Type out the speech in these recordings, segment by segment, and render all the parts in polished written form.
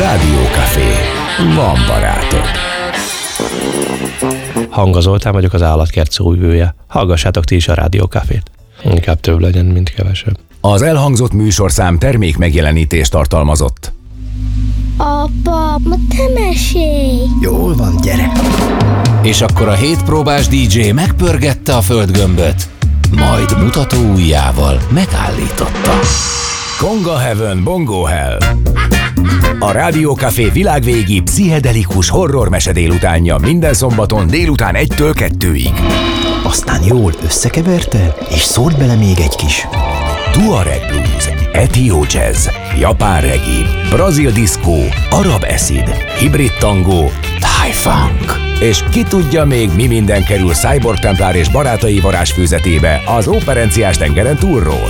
Rádiókafé. Van barátod. Hanga Zoltán vagyok, az Állatkert szóvivője. Hallgassátok ti is a Rádiókafét. Inkább több legyen, mint kevesebb. Az elhangzott műsorszám termék megjelenítést tartalmazott. Apa, ma te mesélj! Jól van, gyere! És akkor a 7 próbás DJ megpörgette a földgömböt, majd mutató ujjával megállította. Konga Heaven, Bongo Hell. A Rádiókafé világvégi pszichedelikus horrormese délutánja minden szombaton délután 1-től 2-ig. Aztán jól összekeverte, és szólt bele még egy kis Tuareg blues, etió jazz, japán reggae, brazil diszkó, arab acid, hibrid tangó, thai funk. És ki tudja még mi minden kerül Cyborg Templár és barátai varázsfűzetébe az Óperenciás tengeren túlról.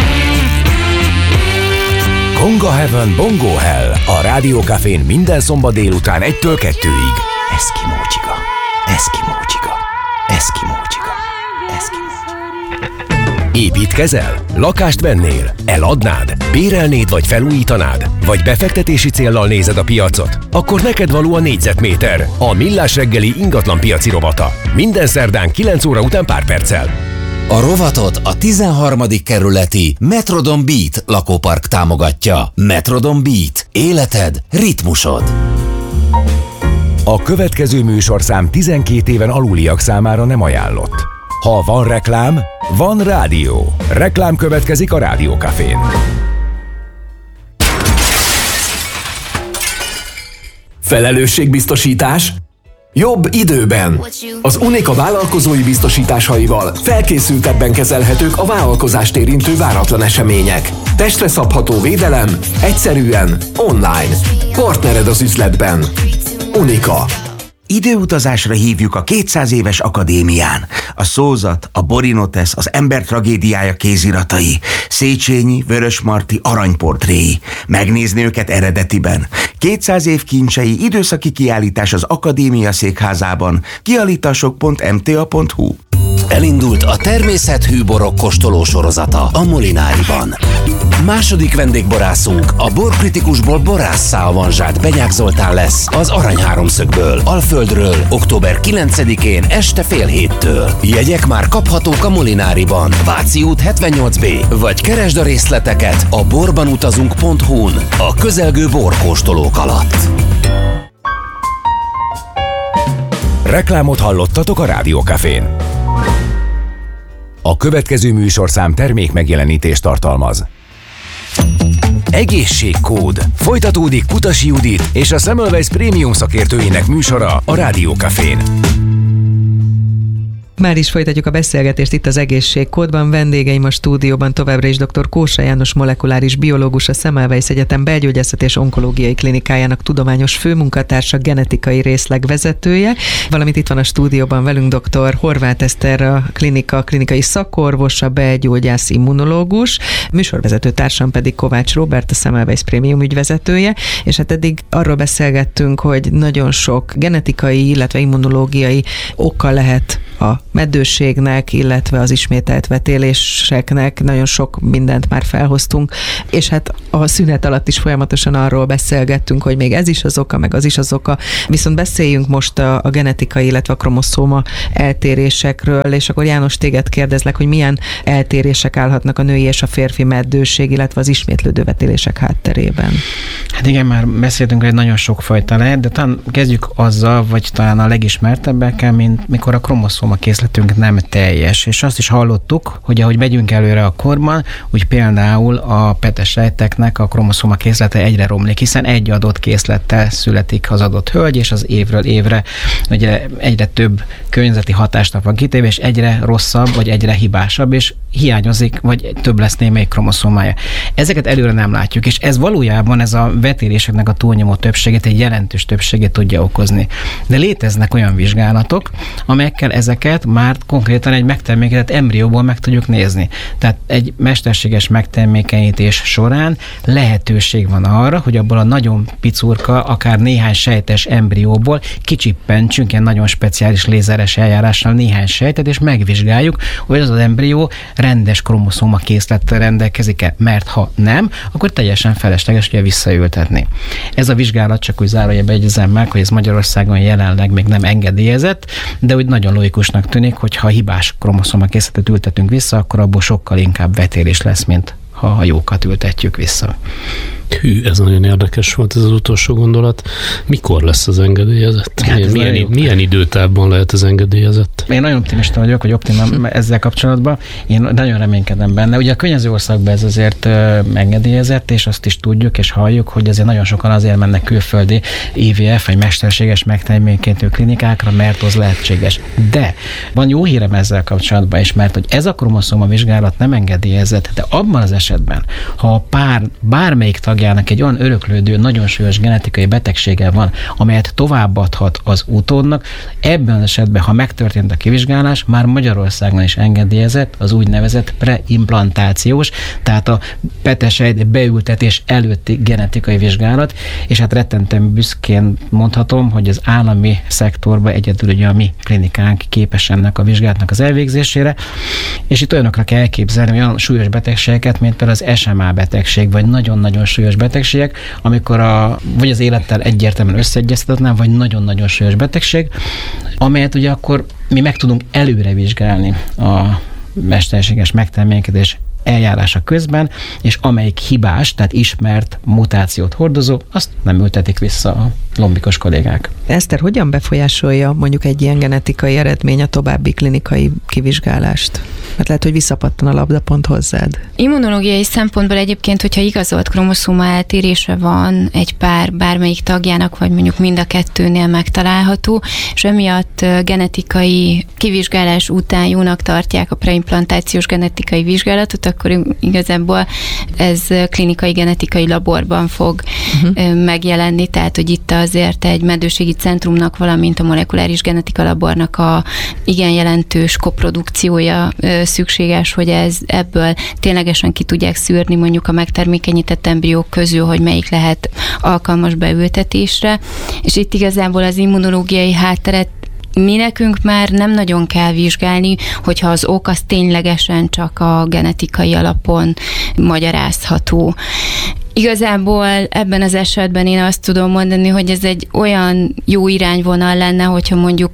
Konga Heaven, Bongo Hell a Rádiókafén minden szombat délután 1-től 2-ig. Eszkimó csiga, eszkimó csiga, eszkimó csiga, eszkimó csiga. Építkezel? Lakást vennél? Eladnád? Bérelnéd vagy felújítanád? Vagy befektetési céllal nézed a piacot? Akkor neked való a négyzetméter, a Millás reggeli ingatlan piaci rovata. Minden szerdán 9 óra után pár perccel. A rovatot a 13. kerületi Metrodon Beat lakópark támogatja. Metrodon Beat. Életed, ritmusod. A következő műsorszám 12 éven aluliak számára nem ajánlott. Ha van reklám, van rádió. Reklám következik a Rádiókafén. Felelősségbiztosítás? Jobb időben. Az Unica vállalkozói biztosításaival felkészültebben kezelhetők a vállalkozást érintő váratlan események. Testre szabható védelem, egyszerűen, online. Partnered az üzletben. Unica. Időutazásra hívjuk a 200 éves akadémián. A Szózat, a Borinotesz, az ember tragédiája kéziratai, Széchenyi, Vörösmarty aranyportréi. Megnézni őket eredetiben. 200 év kincsei, időszaki kiállítás az Akadémia székházában. Kiállítások.mta.hu. Elindult a természethű borok kóstoló sorozata a Molináriban. Második vendégborászunk a borkritikusból borásszá avanzsált Benyák Zoltán lesz az Arany Háromszögből, Alföldről, október 9-én este 6:30-től. Jegyek már kaphatók a Molináriban, Váci út 78B, vagy keresd a részleteket a borbanutazunk.hu-n a közelgő borkóstolók alatt. Reklámot hallottatok a Rádiókafén. A következő műsorszám termék megjelenítést tartalmaz. Egészségkód. Folytatódik Kutasi Judit és a Semmelweis Prémium szakértőinek műsora a Rádiókafén. Már is folytatjuk a beszélgetést itt az Egészségkódban. Vendégeim a stúdióban továbbra is dr. Kósa János molekuláris biológus, a Semmelweis Egyetem belgyógyászat és onkológiai klinikájának tudományos főmunkatársa, genetikai részleg vezetője, valamint itt van a stúdióban velünk dr. Horváth Eszter, a klinikai szakorvos, a belgyógyász immunológus, műsorvezető társam pedig Kovács Róbert, a Semmelweis Prémium ügyvezetője, és hát eddig arról beszélgettünk, hogy nagyon sok genetikai, illetve immunológiai oka lehet a meddőségnek, illetve az ismételt vetéléseknek. Nagyon sok mindent már felhoztunk, és hát a szünet alatt is folyamatosan arról beszélgettünk, hogy még ez is az oka, meg az is az oka. Viszont beszéljünk most a genetikai, illetve a kromoszóma eltérésekről, és akkor János, téged kérdezlek, hogy milyen eltérések állhatnak a női és a férfi meddőség, illetve az ismétlődő vetélések hátterében. Hát igen, már beszéltünk, hogy nagyon sokfajta lehet, de talán kezdjük azzal, vagy talán a legismertebbekkel, mint mikor a kromoszóma készletünk nem teljes. És azt is hallottuk, hogy ahogy megyünk előre a korban, úgy például a petes sejteknek a kromoszóma készlete egyre romlik, hiszen egy adott készlettel születik az adott hölgy, és az évről évre ugye egyre több környezeti hatásnak van kitéve, és egyre rosszabb, vagy egyre hibásabb, és hiányozik, vagy több lesz némelyik kromoszómája. Ezeket előre nem látjuk, és ez valójában ez a vetéléseknek a túlnyomó többségét, egy jelentős többségét tudja okozni. De léteznek olyan vizsgálatok, amelyekkel ezeket már konkrétan egy megtermékenített embrióból meg tudjuk nézni. Tehát egy mesterséges megtermékenyítés során lehetőség van arra, hogy abból a nagyon picurka, akár néhány sejtes embrióból kicsippentsünk ilyen nagyon speciális lézeres eljárással néhány sejtet, és megvizsgáljuk, hogy az embrió rendes kromoszómakészlettel rendelkezik-e, mert ha nem, akkor teljesen felesleges ugye visszaültetni. Ez a vizsgálat, csak úgy zárójelbe jegyezem meg, hogy ez Magyarországon jelenleg még nem engedélyezett, de úgy nagyon logikusnak tűnik, hogy ha hibás kromoszómakészletet ültetünk vissza, akkor abból sokkal inkább vetélés lesz, mint ha a jókat ültetjük vissza. Hű, ez nagyon érdekes volt ez az utolsó gondolat. Mikor lesz az engedélyezett? Hát milyen időtávban lehet az engedélyezett? Én nagyon optimista vagyok, hogy optimum ezzel kapcsolatban. Én nagyon reménykedem benne. Ugye a környező országban ez azért engedélyezett, és azt is tudjuk és halljuk, hogy azért nagyon sokan azért mennek külföldi IVF vagy mesterséges megtermékenyítő klinikákra, mert az lehetséges. De van jó hírem ezzel kapcsolatban is, mert hogy ez a kromoszóma vizsgálat nem engedélyezett, de abban az esetben, ha a pár bármelyik tagjának egy olyan öröklődő, nagyon súlyos genetikai betegsége van, amelyet továbbadhat az utódnak, ebben az esetben, ha megtörtént a kivizsgálás, már Magyarországon is engedélyezett az úgynevezett preimplantációs, tehát a petesejt beültetés előtti genetikai vizsgálat, és hát rettenten büszkén mondhatom, hogy az állami szektorban egyedül ugye a mi klinikánk képes ennek a vizsgálatnak az elvégzésére, és itt olyanokra kell elképzelni olyan súlyos betegségeket, mint például az SMA betegség, vagy nagyon-nagyon súlyos betegségek, amikor vagy az élettel egyértelműen összeegyeztetetlen, vagy nagyon-nagyon súlyos betegség, amelyet ugye akkor mi meg tudunk előre vizsgálni a mesterséges megtermékenyítés eljárása közben, és amelyik hibás, tehát ismert mutációt hordozó, azt nem ültetik vissza a lombikos kollégák. Eszter, hogyan befolyásolja mondjuk egy ilyen genetikai eredmény a további klinikai kivizsgálást? Mert lehet, hogy visszapattan a labda pont hozzád. Immunológiai szempontból egyébként, hogyha igazolt kromoszóma eltérése van egy pár bármelyik tagjának, vagy mondjuk mind a kettőnél megtalálható, és emiatt genetikai kivizsgálás után jónak tartják a preimplantációs genetikai vizsgálatot, akkor igazából ez klinikai genetikai laborban fog megjelenni, tehát hogy itt azért egy meddőségi centrumnak, valamint a molekuláris genetika labornak a igen jelentős koprodukciója szükséges, hogy ebből ténylegesen ki tudják szűrni mondjuk a megtermékenyített embriók közül, hogy melyik lehet alkalmas beültetésre, és itt igazából az immunológiai hátteret mi nekünk már nem nagyon kell vizsgálni, hogyha az ok az ténylegesen csak a genetikai alapon magyarázható. Igazából ebben az esetben én azt tudom mondani, hogy ez egy olyan jó irányvonal lenne, hogyha mondjuk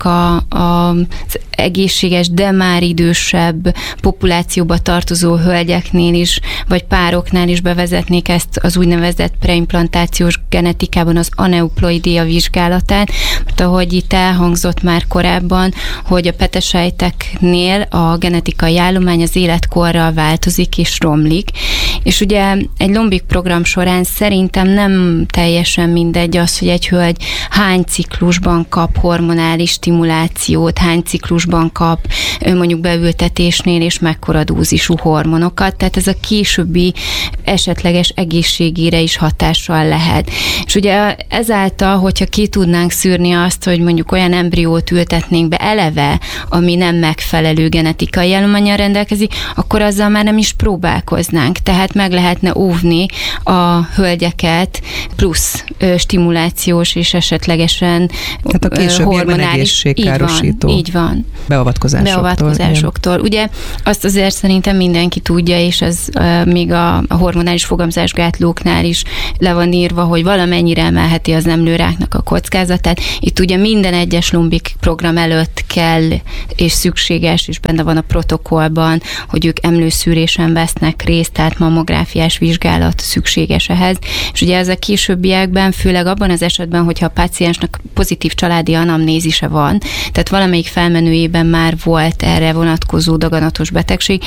az egészséges, de már idősebb populációba tartozó hölgyeknél is, vagy pároknál is bevezetnék ezt az úgynevezett preimplantációs genetikában az aneuploidia vizsgálatát, mert ahogy itt elhangzott már korábban, hogy a petesejteknél a genetikai állomány az életkorral változik és romlik, és ugye egy lombik program során szerintem nem teljesen mindegy az, hogy egy hölgy hány ciklusban kap hormonális stimulációt, hány ciklusban kap mondjuk beültetésnél és mekkora dózisú hormonokat, tehát ez a későbbi esetleges egészségére is hatással lehet. És ugye ezáltal, hogyha ki tudnánk szűrni azt, hogy mondjuk olyan embriót ültetnénk be eleve, ami nem megfelelő genetikai állománnyal rendelkezik, akkor azzal már nem is próbálkoznánk. Tehát meg lehetne óvni a hölgyeket plusz stimulációs és esetlegesen tehát a későbbiekben egészségkárosító. Így van. Beavatkozásoktól. Ugye azt azért szerintem mindenki tudja, és ez még a hormonális fogamzásgátlóknál is le van írva, hogy valamennyire emelheti az emlőráknak a kockázatát. Itt ugye minden egyes lombik program előtt kell és szükséges, és benne van a protokollban, hogy ők emlőszűrésen vesznek részt, tehát mammográfiás vizsgálat szükséges ehhez. És ugye ez a későbbiekben, főleg abban az esetben, hogyha a páciensnek pozitív családi anamnézise van, tehát valamelyik felmenőjében már volt erre vonatkozó daganatos betegség,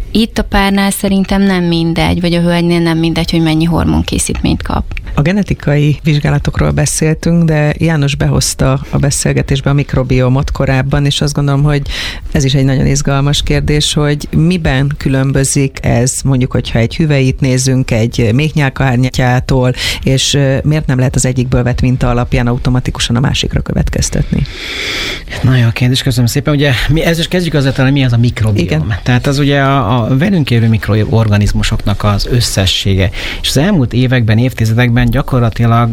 itt a párnál szerintem nem mindegy, vagy a hölgynél nem mindegy, hogy mennyi hormonkészítményt kap. A genetikai vizsgálatokról beszéltünk, de János behozta a beszélgetésbe a mikrobiomot korábban, és azt gondolom, hogy ez is egy nagyon izgalmas kérdés, hogy miben különbözik ez, mondjuk, hogyha egy hüvelyit nézzünk egy méhnyálkahártyától, és miért nem lehet az egyikből vett minta alapján automatikusan a másikra következtetni? Nagyon jó kérdés, köszönöm szépen. Ugye ez is kezdjük azzal, hogy mi az a mikrobiom. Igen. Tehát az ugye a velünk élő mikroorganizmusoknak az összessége. És az elmúlt években, évtizedekben gyakorlatilag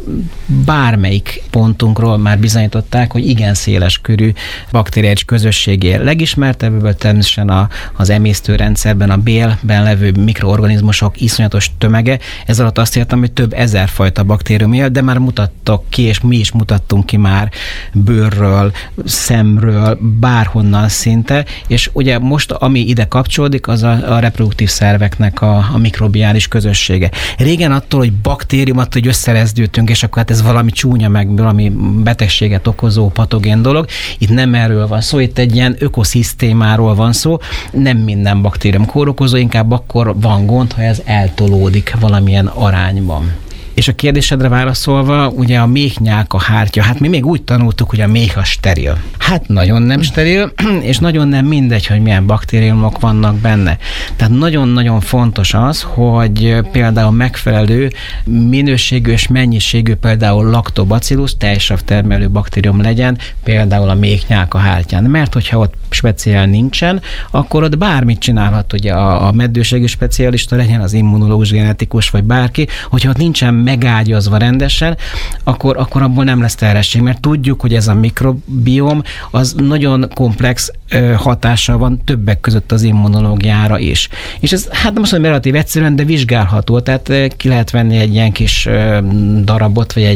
bármelyik pontunkról már bizonyították, hogy igen széles körű bakteriális közösség él. Legismertebből természetesen az emésztőrendszerben, a bélben levő mikroorganizmusok iszonyatos tömege. Ez alatt azt értem, hogy több ezer fajta baktérium él, de már mutattak ki, és mi is mutattunk ki már bőrről, szemről, bárhonnan szinte, és ugye most, ami ide kapcsolódik, az a reproduktív szerveknek a mikrobiális közössége. Régen attól, hogy baktérium, attól, hogy összerezdültünk, és akkor hát ez valami csúnya, meg valami betegséget okozó patogén dolog. Itt nem erről van szó, itt egy ilyen ökoszisztémáról van szó, nem minden baktérium kórokozó, inkább akkor van gond, ha ez eltolódik valamilyen arányban. És a kérdésedre válaszolva, ugye a méhnyálkahártya, hát mi még úgy tanultuk, hogy a méh a steril. Hát nagyon nem steril, és nagyon nem mindegy, hogy milyen baktériumok vannak benne. Tehát nagyon-nagyon fontos az, hogy például megfelelő minőségű és mennyiségű például Lactobacillus, tejsav termelő baktérium legyen, például a méhnyálkahártyán. Mert hogyha ott speciál nincsen, akkor ott bármit csinálhat, ugye a meddőségi specialista legyen, az immunológus, genetikus vagy bárki, hogyha ott nincsen megágyazva rendesen, akkor abból nem lesz terhesség, mert tudjuk, hogy ez a mikrobióm az nagyon komplex hatással van többek között az immunológiára is. És ez, hát nem azt mondom, relatív egyszerűen, de vizsgálható, tehát ki lehet venni egy ilyen kis darabot, vagy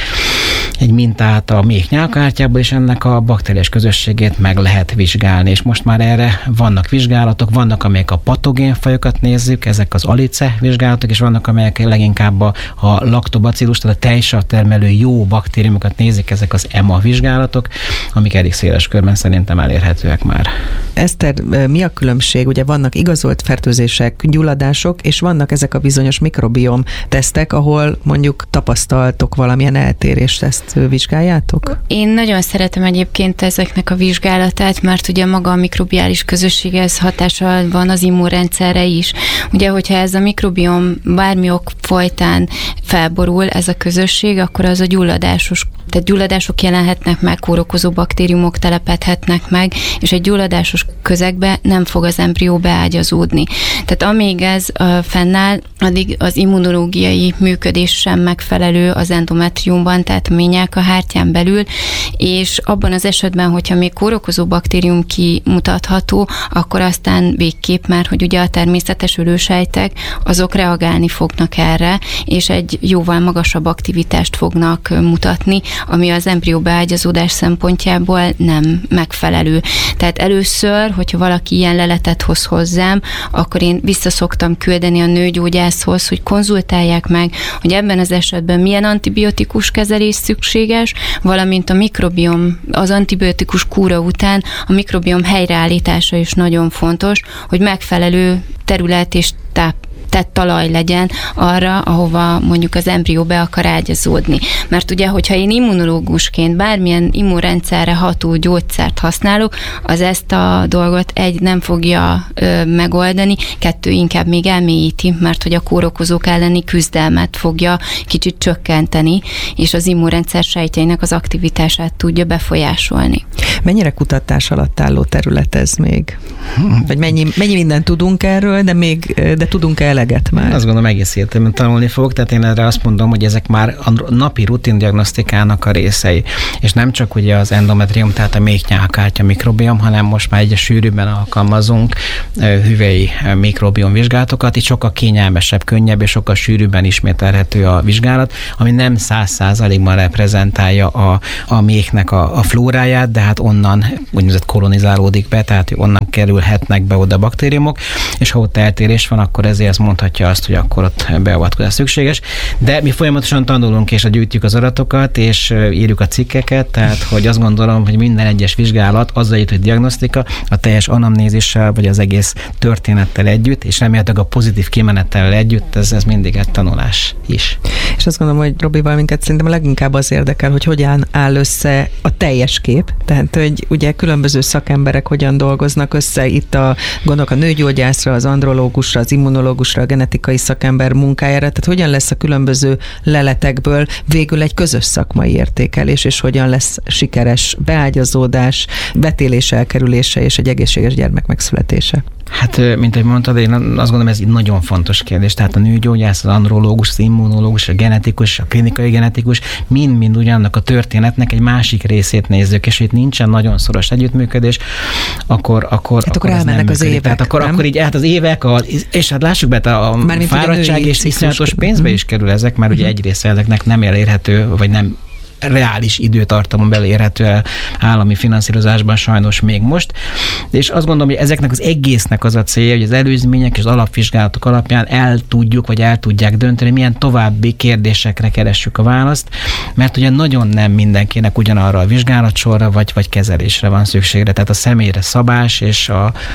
egy mintát a méhnyálkahártyából, és ennek a bakteriás közösségét meg lehet vizsgálni. És most már erre vannak vizsgálatok, vannak, amelyek a patogénfajokat nézzük, ezek az ALICE vizsgálatok, és vannak, amelyek leginkább a Lactobacillus, tehát a tejsav termelő jó baktériumokat nézik, ezek az EMA vizsgálatok, amik elég széles körben szerintem elérhetőek már. Eszter, mi a különbség? Ugye vannak igazolt fertőzések, gyulladások, és vannak ezek a bizonyos mikrobiom tesztek, ahol mondjuk tapasztaltok valamilyen eltérést, ezt vizsgáljátok? Én nagyon szeretem egyébként ezeknek a vizsgálatát, mert ugye maga a mikrobiális közösség, ez hatással van az immunrendszerre is. Ugye, hogyha ez a mikrobiom bármi ok folytán felborul, ez a közösség, akkor az a gyulladások jelenhetnek meg, kórokozó baktériumok telepedhetnek meg, és egy gyulladásos közegbe nem fog az embrió beágyazódni. Tehát amíg ez fennáll, addig az immunológiai működés sem megfelelő az endometriumban, tehát a méhnyálkahártyán belül, és abban az esetben, hogyha még kórokozó baktérium kimutatható, akkor aztán végképp már, hogy ugye a természetes ölősejtek, azok reagálni fognak erre, és egy jóval magasabb aktivitást fognak mutatni, ami az embrió beágyazódás szempontjából nem megfelelő. Tehát először, hogyha valaki ilyen leletet hoz hozzám, akkor én visszaszoktam küldeni a nőgyógyászhoz, hogy konzultálják meg, hogy ebben az esetben milyen antibiotikus kezelés szükséges, valamint a mikrobiom, az antibiotikus kúra után a mikrobiom helyreállítása is nagyon fontos, hogy megfelelő terület és tett talaj legyen arra, ahova mondjuk az embrió be akar ágyazódni. Mert ugye, hogyha én immunológusként bármilyen immunrendszerre ható gyógyszert használok, az ezt a dolgot nem fogja megoldani, 2 inkább még elmélyíti, mert hogy a kórokozók elleni küzdelmet fogja kicsit csökkenteni, és az immunrendszer sejtjeinek az aktivitását tudja befolyásolni. Mennyire kutatás alatt álló terület ez még? Vagy mennyi mindent tudunk erről, de tudunk-e eleget már? Azt gondolom, egész életemben tanulni fogok, tehát én erre azt mondom, hogy ezek már a napi rutindiagnosztikának a részei. És nem csak ugye az endometrium, tehát a méhnyálkahártya mikrobiom, hanem most már egyre sűrűbben alkalmazunk hüvelyi mikrobiom vizsgálatokat. Itt sokkal kényelmesebb, könnyebb és sokkal sűrűbben ismételhető a vizsgálat, ami nem 100%-ban reprezentálja a méhnek a flóráját, de hát onnan úgynevezett kolonizálódik be, tehát onnan kerülhetnek be oda baktériumok, és ha ott eltérés van, akkor ezért mondhatja azt, hogy akkor ott beavatkozás szükséges. De mi folyamatosan tanulunk, és gyűjtjük az adatokat, és írjuk a cikkeket, tehát hogy azt gondolom, hogy minden egyes vizsgálat azzal jut, hogy diagnosztika, a teljes anamnézissel, vagy az egész történettel együtt, és remélhetőleg a pozitív kimenettel együtt, ez mindig egy tanulás is. És azt gondolom, hogy Robival minket szerintem leginkább az érdekel, hogy hogyan áll össze a teljes kép, tehát hogy ugye különböző szakemberek hogyan dolgoznak össze, itt gondolok a nőgyógyászra, az andrológusra, az immunológusra, a genetikai szakember munkájára, tehát hogyan lesz a különböző leletekből végül egy közös szakmai értékelés, és hogyan lesz sikeres beágyazódás, vetélés elkerülése és egy egészséges gyermek megszületése. Hát, mint ahogy mondtad, én azt gondolom, ez egy nagyon fontos kérdés. Tehát a nőgyógyász, az andrológus, az immunológus, a genetikus, a klinikai genetikus, mind-mind ugyanannak a történetnek egy másik részét nézzük, és itt nincsen nagyon szoros együttműködés, akkor elmennek az évek. Tehát akkor így az évek, és hát lássuk be, a fáradtság és iszonyatos pénzbe is kerül ezek, mert ugye egyrészt ezeknek nem elérhető, vagy nem reális időtartamon belül érhető el állami finanszírozásban sajnos még most. És azt gondolom, hogy ezeknek az egésznek az a célja, hogy az előzmények és az alapvizsgálatok alapján el tudják dönteni, milyen további kérdésekre keressük a választ, mert ugye nagyon nem mindenkinek ugyanarra a vizsgálatsorra vagy kezelésre van szükségre. Tehát a személyre szabás és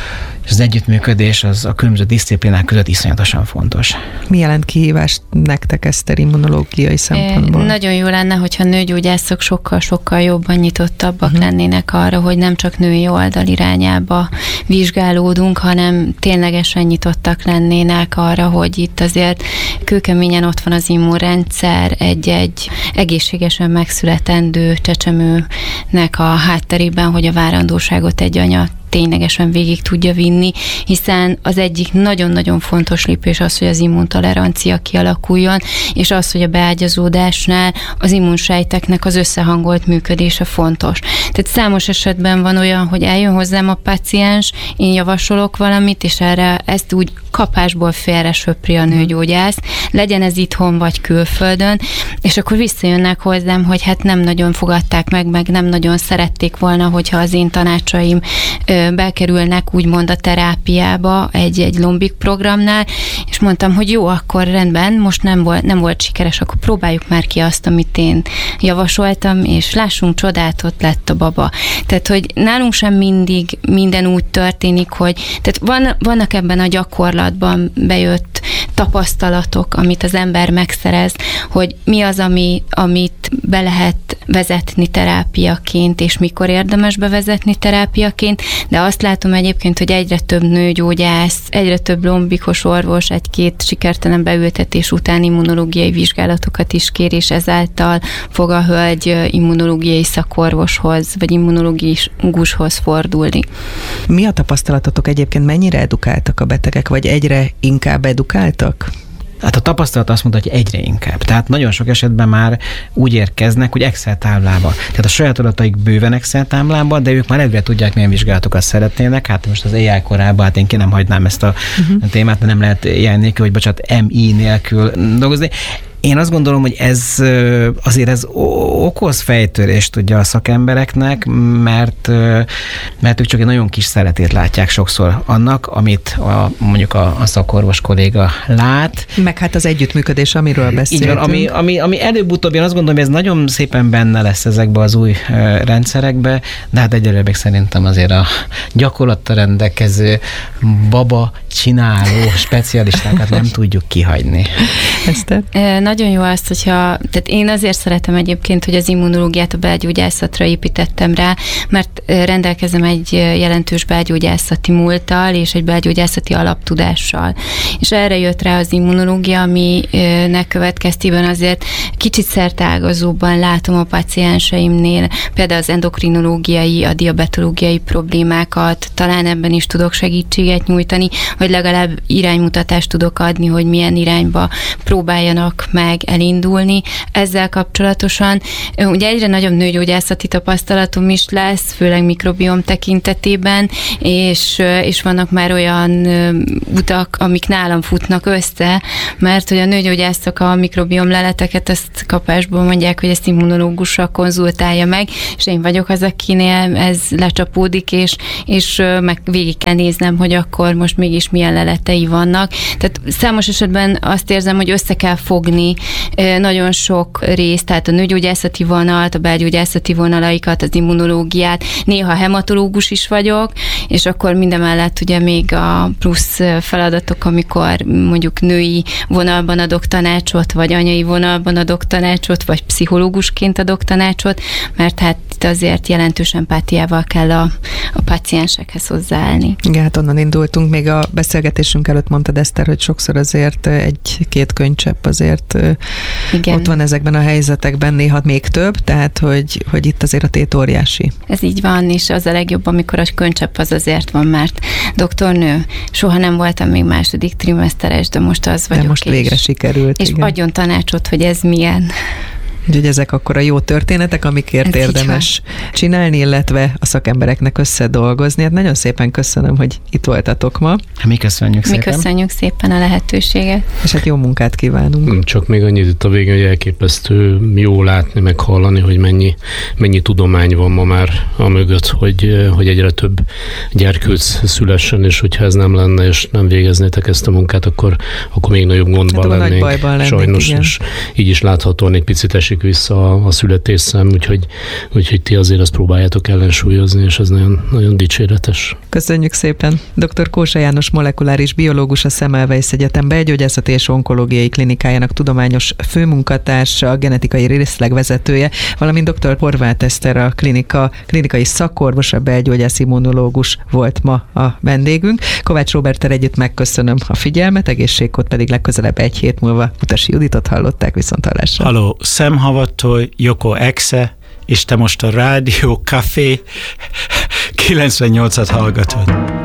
az együttműködés az a különböző diszciplínák között iszonyatosan fontos. Mi jelent kihívást nektek, Eszter, immunológiai szempontból? Nagyon jó lenne, hogyha nőgyógyászok sokkal jobban nyitottabbak lennének arra, hogy nem csak női oldal irányába vizsgálódunk, hanem ténylegesen nyitottak lennének arra, hogy itt azért kőkeményen ott van az immunrendszer, egy egészségesen megszületendő csecsemőnek a hátterében, hogy a várandóságot egy anya ténylegesen végig tudja vinni, hiszen az egyik nagyon-nagyon fontos lépés az, hogy az immuntolerancia kialakuljon, és az, hogy a beágyazódásnál az immunsejteknek az összehangolt működése fontos. Tehát számos esetben van olyan, hogy eljön hozzám a páciens, én javasolok valamit, és erre ezt úgy kapásból félre söpri a nőgyógyász, legyen ez itthon vagy külföldön, és akkor visszajönnek hozzám, hogy hát nem nagyon fogadták meg nem nagyon szerették volna, hogyha az én tanácsaim bekerülnek úgymond a terápiába egy lombik programnál, és mondtam, hogy jó, akkor rendben, most nem volt sikeres, akkor próbáljuk már ki azt, amit én javasoltam, és lássunk csodát, ott lett a baba. Tehát, hogy nálunk sem mindig minden úgy történik, hogy tehát vannak ebben a gyakorlatban bejött tapasztalatok, amit az ember megszerez, hogy mi az, amit be lehet vezetni terápiaként, és mikor érdemes bevezetni terápiaként, de azt látom egyébként, hogy egyre több nőgyógyász, egyre több lombikos orvos egy-két sikertelen beültetés után immunológiai vizsgálatokat is kér, és ezáltal fog a hölgy immunológiai szakorvoshoz, vagy immunológushoz fordulni. Mi a tapasztalatotok egyébként, mennyire edukáltak a betegek, vagy egyre inkább edukáltak? Hát a tapasztalat azt mondta, hogy egyre inkább. Tehát nagyon sok esetben már úgy érkeznek, hogy Excel táblába. Tehát a saját adataik bőven Excel táblában, de ők már előre tudják, milyen vizsgálatokat szeretnének. Hát most az AI korában, hát én ki nem hagynám ezt a témát, de nem lehet ilyen nélkül, vagy bocsánat, MI nélkül dolgozni. Én azt gondolom, hogy ez okoz fejtörést ugye a szakembereknek, mert ők csak egy nagyon kis szeletét látják sokszor annak, amit mondjuk a szakorvos kolléga lát. Meg hát az együttműködés, amiről beszéltünk. Így van, ami előbb-utóbb, én azt gondolom, hogy ez nagyon szépen benne lesz ezekbe az új rendszerekbe, de hát egyelőre szerintem azért a gyakorlattal rendelkező baba csináló specialistákat nem tudjuk kihagyni. Eszter? Nagyon jó azt, tehát én azért szeretem egyébként, hogy az immunológiát a belgyógyászatra építettem rá, mert rendelkezem egy jelentős belgyógyászati múlttal és egy belgyógyászati alaptudással. És erre jött rá az immunológia, aminek következtében azért kicsit szerteágazóban látom a pacienseimnél, például az endokrinológiai, a diabetológiai problémákat, talán ebben is tudok segítséget nyújtani, vagy legalább iránymutatást tudok adni, hogy milyen irányba próbáljanak meg elindulni ezzel kapcsolatosan. Ugye egyre nagyobb nőgyógyászati tapasztalatom is lesz, főleg mikrobiom tekintetében, és vannak már olyan utak, amik nálam futnak össze, mert hogy a nőgyógyászok a mikrobiom leleteket ezt kapásból mondják, hogy ezt immunológussal konzultálja meg, és én vagyok az, akinél ez lecsapódik, és meg végig kell néznem, hogy akkor most mégis milyen leletei vannak. Tehát számos esetben azt érzem, hogy össze kell fogni nagyon sok részt, tehát a nőgyógyászati vonalt, a belgyógyászati vonalaikat, az immunológiát, néha hematológus is vagyok, és akkor mindemellett ugye még a plusz feladatok, amikor mondjuk női vonalban adok tanácsot, vagy anyai vonalban adok tanácsot, vagy pszichológusként adok tanácsot, mert hát itt azért jelentős empátiával kell a páciensekhez hozzáállni. Igen, hát onnan indultunk, még a beszélgetésünk előtt mondtad, Eszter, hogy sokszor azért egy-két könycsepp azért ott van ezekben a helyzetekben, néha még több, tehát hogy itt azért a tét óriási. Ez így van, és az a legjobb, amikor a könycsepp az azért van, mert doktornő, soha nem voltam még második trimeszteres, de most az vagyok. De most végre sikerült. És adjon tanácsot, hogy ez milyen. Úgyhogy ezek akkor a jó történetek, amikért érdemes csinálni, illetve a szakembereknek összedolgozni. Hát nagyon szépen köszönöm, hogy itt voltatok ma. Mi köszönjük szépen. Mi köszönjük szépen a lehetőséget. És hát jó munkát kívánunk. Csak még annyit itt a végén, hogy elképesztő jó látni, meg hallani, hogy mennyi tudomány van ma már a mögött, hogy egyre több gyerkőc szülessen, és hogyha ez nem lenne, és nem végeznétek ezt a munkát, akkor még nagyobb gondban lennénk. Nagy bajban lennénk, sajnos, igen. És így is láthatóan egy picit esik vissza a születésszám, úgyhogy ti azért azt próbáljátok ellensúlyozni, és ez nagyon, nagyon dicséretes. Köszönjük szépen. Dr. Kósa János molekuláris biológus, a Semmelweis Egyetem belgyógyászati és onkológiai klinikájának tudományos főmunkatársa, a genetikai részleg vezetője, valamint dr. Horváth Eszter, a klinikai szakorvos, a belgyógyász immunológus volt ma a vendégünk. Kovács Róberttel együtt megköszönöm a figyelmet, egészségkód pedig legközelebb egy hét múlva. Utasi Juditot hallották, viszonthallásra. Halló, Szemhavatoj, Joko Exe, és te most a Rádió Café 98-at hallgatod.